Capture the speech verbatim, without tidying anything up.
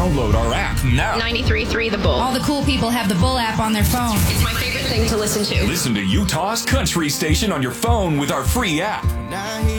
Download our app now. ninety-three point three The Bull. All the cool people have the Bull app on their phone. It's my favorite thing to listen to. Listen to Utah's country station on your phone with our free app.